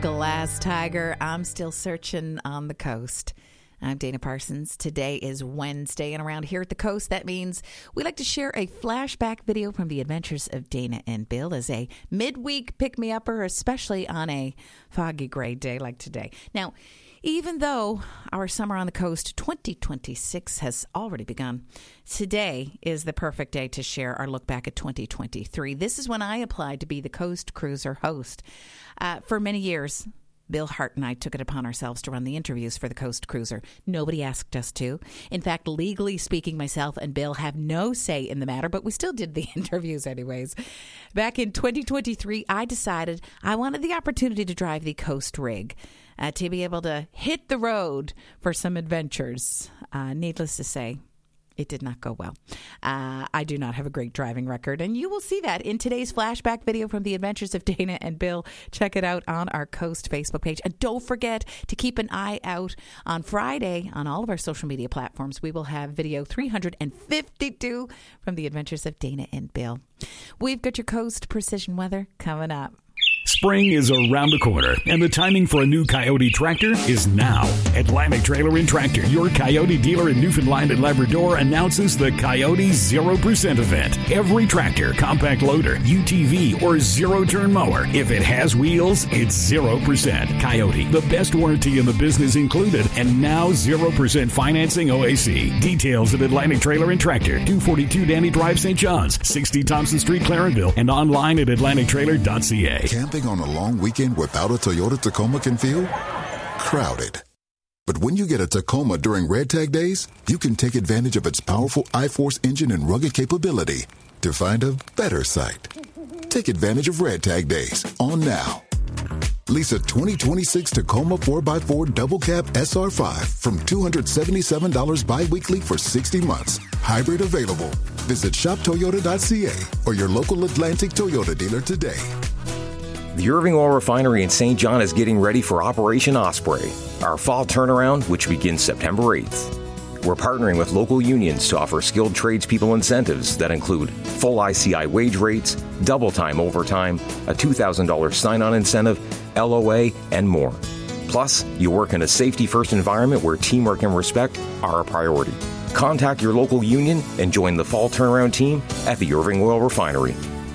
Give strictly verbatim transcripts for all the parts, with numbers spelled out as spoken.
Glass Tiger, I'm still searching on the coast. I'm Dana Parsons. Today is Wednesday, and around here at the coast, that means we like to share a flashback video from the adventures of Dana and Bill as a midweek pick-me-upper, especially on a foggy gray day like today. Now, even though our summer on the coast twenty twenty-six has already begun, today is the perfect day to share our look back at twenty twenty-three. This is when I applied to be the Coast Cruiser host. Uh, for many years, Bill Hart and I took it upon ourselves to run the interviews for the Coast Cruiser. Nobody asked us to. In fact, legally speaking, myself and Bill have no say in the matter, but we still did the interviews anyways. Back in twenty twenty-three, I decided I wanted the opportunity to drive the Coast Rig, uh, to be able to hit the road for some adventures. Uh, needless to say, it did not go well. Uh, I do not have a great driving record, and you will see that in today's flashback video from the adventures of Dana and Bill. Check it out on our Coast Facebook page. And don't forget to keep an eye out on Friday on all of our social media platforms. We will have video three hundred fifty-two from the adventures of Dana and Bill. We've got your Coast Precision weather coming up. Spring is around the corner, and the timing for a new Coyote tractor is now. Atlantic Trailer and Tractor, your Coyote dealer in Newfoundland and Labrador, announces the Coyote zero percent event. Every tractor, compact loader, U T V, or zero-turn mower, if it has wheels, it's zero percent. Coyote, the best warranty in the business included, and now zero percent financing O A C. Details at Atlantic Trailer and Tractor, two forty-two Danny Drive, Saint John's, sixty Thompson Street, Clarenville, and online at atlantic trailer dot c a. Camping on a long weekend without a Toyota Tacoma can feel crowded. But when you get a Tacoma during Red Tag Days, you can take advantage of its powerful I-Force engine and rugged capability to find a better site. Take advantage of Red Tag Days on now. Lease a twenty twenty-six Tacoma four by four Double Cab S R five from two hundred seventy-seven dollars bi-weekly for sixty months. Hybrid available. Visit shop toyota dot c a or your local Atlantic Toyota dealer today. The Irving Oil Refinery in Saint John is getting ready for Operation Osprey, our fall turnaround, which begins September eighth. We're partnering with local unions to offer skilled tradespeople incentives that include full I C I wage rates, double time overtime, a two thousand dollars sign-on incentive, L O A, and more. Plus, you work in a safety-first environment where teamwork and respect are a priority. Contact your local union and join the fall turnaround team at the Irving Oil Refinery.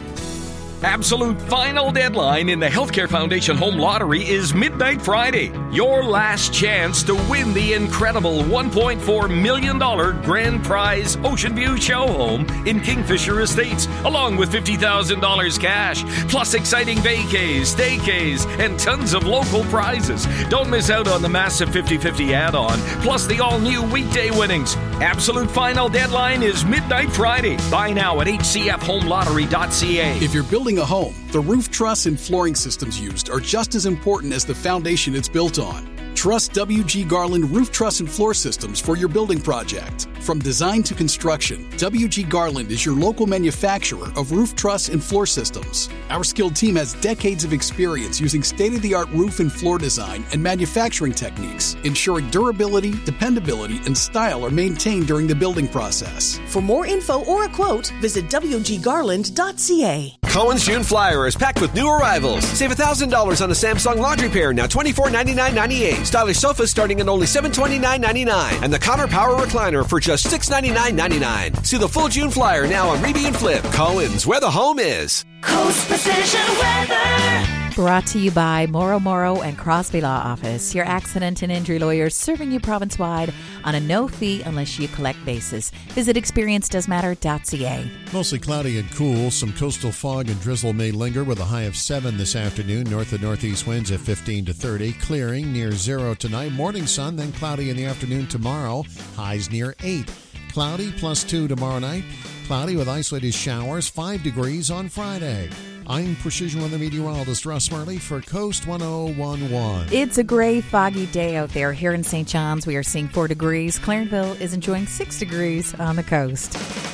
Absolute final deadline in the Healthcare Foundation Home Lottery is midnight Friday. Your last chance to win the incredible one point four million dollars grand prize Ocean View show home in Kingfisher Estates, along with fifty thousand dollars cash, plus exciting vacays, staycays, and tons of local prizes. Don't miss out on the massive fifty-fifty add-on, plus the all-new weekday winnings. Absolute final deadline is midnight Friday. Buy now at h c f home lottery dot c a. If you're building a home, the roof truss and flooring systems used are just as important as the foundation it's built on. Trust W G Garland Roof Truss and Floor Systems for your building project. From design to construction, W G Garland is your local manufacturer of roof truss and floor systems. Our skilled team has decades of experience using state-of-the-art roof and floor design and manufacturing techniques, ensuring durability, dependability, and style are maintained during the building process. For more info or a quote, visit w g garland dot c a. Cohen's June Flyer is packed with new arrivals. Save one thousand dollars on a Samsung laundry pair, now twenty-four ninety-nine ninety-eight. Stylish sofas starting at only seven twenty-nine ninety-nine. And the Connor Power Recliner for just six ninety-nine ninety-nine. See the full June Flyer now on Reeby and Flip. Cohen's, where the home is. Coast Precision Weather. Brought to you by Moro Moro and Crosby Law Office, your accident and injury lawyers serving you province-wide on a no-fee unless you collect basis. Visit experience does matter dot c a. Mostly cloudy and cool. Some coastal fog and drizzle may linger with a high of seven this afternoon. North and northeast winds at fifteen to thirty. Clearing near zero tonight. Morning sun, then cloudy in the afternoon tomorrow. Highs near eight. Cloudy plus two tomorrow night. Cloudy with isolated showers. five degrees on Friday. I'm Precision Weather Meteorologist Russ Marley for Coast one oh one point one. It's a gray, foggy day out there. Here in Saint John's, we are seeing four degrees. Clarenville is enjoying six degrees on the coast.